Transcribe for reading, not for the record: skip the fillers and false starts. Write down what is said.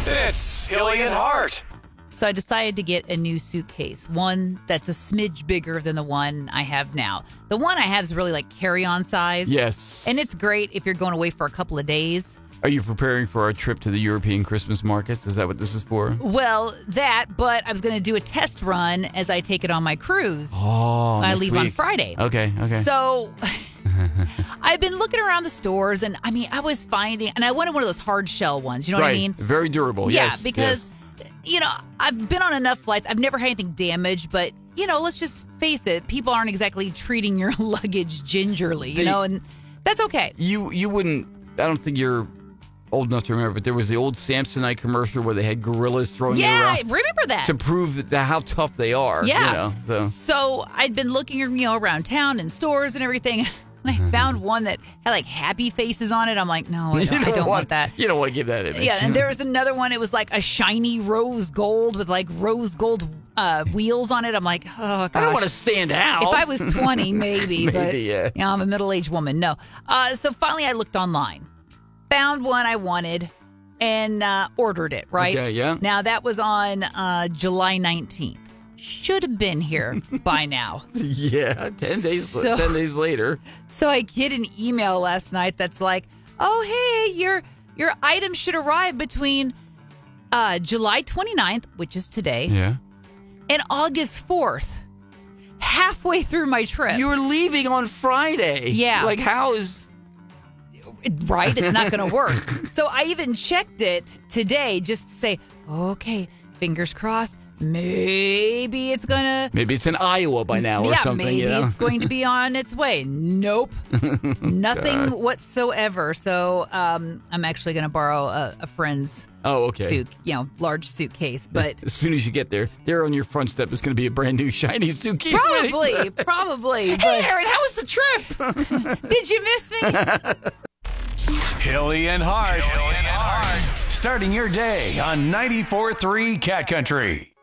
It's Hilly and Hart. So I decided to get a new suitcase, one that's a smidge bigger than the one I have now. The one I have is really like carry-on size. Yes. And it's great if you're going away for a couple of days. Are you preparing for our trip to the European Christmas markets? Is that what this is for? Well, but I was going to do a test run as I take it on my cruise. Oh, I next leave week. on Friday. Okay. So I've been looking around the stores, and I mean, I was finding, and I wanted one of those hard shell ones. You know what I mean? Very durable. Yeah, Yes. because, you know, I've been on enough flights. I've never had anything damaged, but, you know, let's just face it. People aren't exactly treating your luggage gingerly, you know, and that's okay. You wouldn't, I don't think you're old enough to remember, but there was the old Samsonite commercial where they had gorillas throwing you Yeah, around I remember that. to prove how tough they are. Yeah. You know, So I'd been looking, you know, around town and stores and everything, and I found one that had like happy faces on it. I'm like, no, I don't want that. You don't want to give that image. Yeah, and there was another one. It was like a shiny rose gold with like rose gold wheels on it. I'm like, oh, gosh. I don't want to stand out. If I was 20, maybe. But, yeah. You know, I'm a middle-aged woman. No. So finally I looked online, found one I wanted, and ordered it, right? Okay, yeah. Now, that was on July 19th. Should have been here by now. Yeah, 10 days later. So I get an email last night that's like, oh, hey, your item should arrive between July 29th, which is today, Yeah. and August 4th, halfway through my trip. You're leaving on Friday. Yeah. Like, how is... Right? It's not going to work. So I even checked it today just to say, okay, fingers crossed. Maybe it's going to... Maybe it's in Iowa by now or something. Maybe you know? it's going to be on its way. Nope. Nothing whatsoever. So I'm actually going to borrow a friend's large suitcase. But as soon as you get there on your front step is going to be a brand new shiny suitcase. probably. Hey, Aaron, how was the trip? Did you miss me? Hilly and Hart. Starting your day on 94.3 Cat Country.